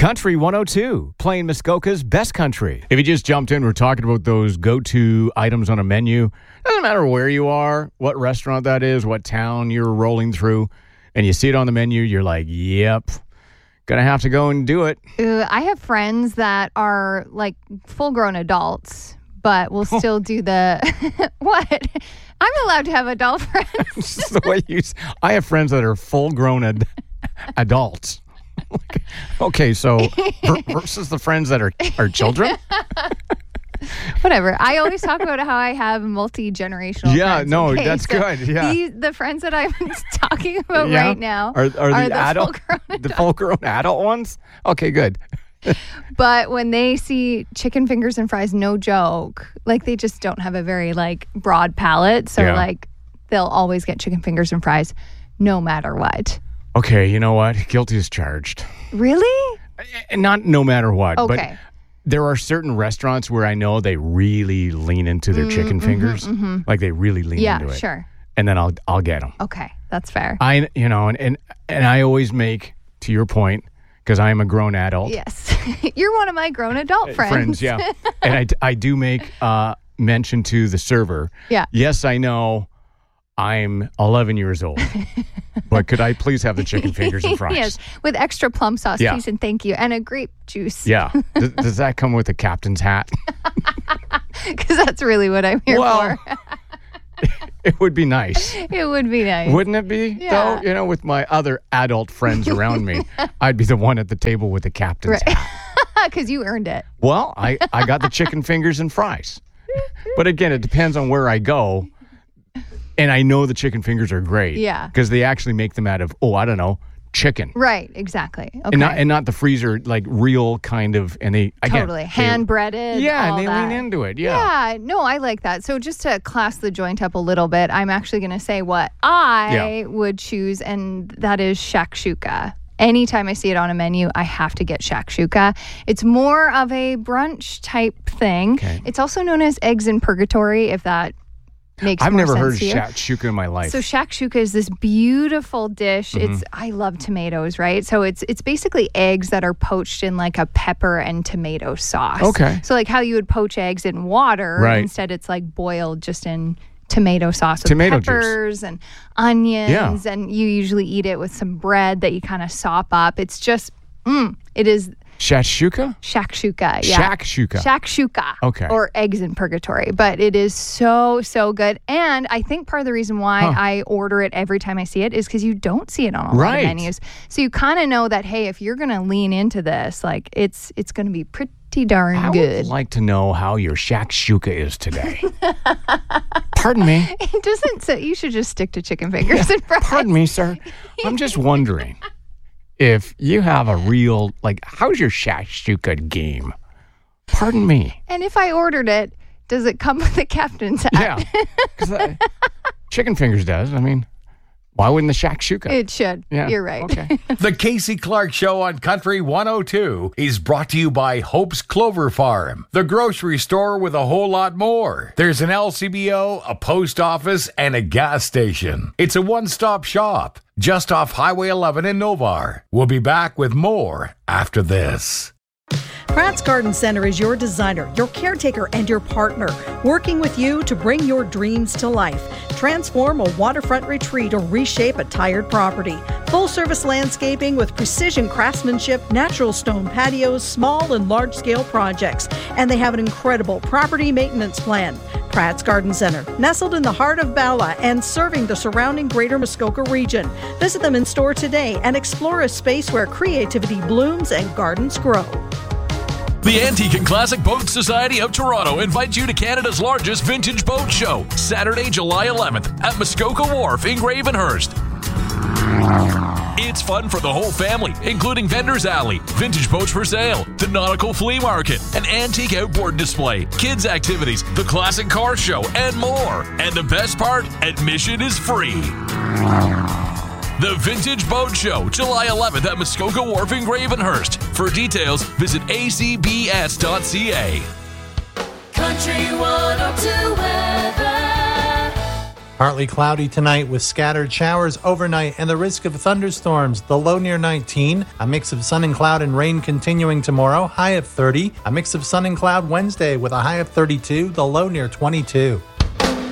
Country 102, playing Muskoka's best country. If you just jumped in, we're talking about those go-to items on a menu. Doesn't matter where you are, what restaurant that is, what town you're rolling through, and you see it on the menu, you're like, yep, gonna have to go and do it. I have friends that are like full-grown adults, but will still do the what? I'm allowed to have adult friends. This is the way I have friends that are full-grown adults. Okay, so versus the friends that are children? Whatever. I always talk about how I have multi-generational friends. No, that's so good. Yeah. The friends that I'm talking about right now are the full-grown adult ones? Okay, good. But when they see chicken fingers and fries, no joke, like they just don't have a very like broad palate. So like they'll always get chicken fingers and fries no matter what. Okay, you know what? Guilty as charged. Really? Not no matter what. Okay. But there are certain restaurants where I know they really lean into their chicken fingers. Like they really lean into it. Yeah, sure. And then I'll get them. Okay, that's fair. And I always make, to your point, because I am a grown adult. Yes. You're one of my grown adult friends. Yeah. And I do make mention to the server. Yeah. Yes, I know I'm 11 years old. But could I please have the chicken fingers and fries? Yes, with extra plum sauce, please, and thank you. And a grape juice. Yeah. Does that come with a captain's hat? Because that's really what I'm here for. It would be nice. It would be nice. Wouldn't it be? Yeah. Though, with my other adult friends around me, I'd be the one at the table with the captain's hat. Because you earned it. Well, I got the chicken fingers and fries. But again, it depends on where I go. And I know the chicken fingers are great. Yeah. Because they actually make them out of, I don't know, chicken. Right, exactly. Okay. And not the freezer, like real kind of, and they, again. Totally. Hand-breaded. Yeah, all and they that. lean into it. Yeah. Yeah, no, I like that. So just to class the joint up a little bit, I'm actually going to say what I would choose, and that is shakshuka. Anytime I see it on a menu, I have to get shakshuka. It's more of a brunch type thing. Okay. It's also known as eggs in purgatory, if that makes I've more never sense heard of to you. shakshuka in my life. So shakshuka is this beautiful dish. I love tomatoes, right? So it's basically eggs that are poached in like a pepper and tomato sauce. Okay. So like how you would poach eggs in water, right. Instead it's like boiled just in tomato sauce with tomato peppers juice. And onions, and you usually eat it with some bread that you kind of sop up. It's just, it is... Shakshuka? Shakshuka, yeah. Shakshuka. Okay. Or eggs in purgatory. But it is so, so good. And I think part of the reason why I order it every time I see it is because you don't see it on a lot of menus. So you kind of know that, hey, if you're going to lean into this, like it's going to be pretty darn good. I would like to know how your shakshuka is today. Pardon me. It doesn't say, you should just stick to chicken fingers and fries. Pardon me, sir. I'm just wondering. If you have a real, how's your shakshuka game? Pardon me. And if I ordered it, does it come with a captain's hat? Yeah. Because chicken fingers does. I mean, why wouldn't the shakshuka? It should. Yeah. You're right. Okay. The Casey Clark Show on Country 102 is brought to you by Hope's Clover Farm, the grocery store with a whole lot more. There's an LCBO, a post office, and a gas station. It's a one-stop shop just off Highway 11 in Novar. We'll be back with more after this. Pratt's Garden Center is your designer, your caretaker, and your partner, working with you to bring your dreams to life. Transform a waterfront retreat or reshape a tired property. Full-service landscaping with precision craftsmanship, natural stone patios, small and large-scale projects. And they have an incredible property maintenance plan. Pratt's Garden Center, nestled in the heart of Bala and serving the surrounding greater Muskoka region. Visit them in store today and explore a space where creativity blooms and gardens grow. The Antique and Classic Boat Society of Toronto invites you to Canada's largest vintage boat show, Saturday, July 11th at Muskoka Wharf in Gravenhurst. It's fun for the whole family, including Vendors Alley, vintage boats for sale, the nautical flea market, an antique outboard display, kids activities, the classic car show, and more. And the best part, admission is free. The Vintage Boat Show, July 11th at Muskoka Wharf in Gravenhurst. For details, visit acbs.ca. Country 102 weather. Partly cloudy tonight with scattered showers overnight and the risk of thunderstorms. The low near 19. A mix of sun and cloud and rain continuing tomorrow. High of 30. A mix of sun and cloud Wednesday with a high of 32. The low near 22.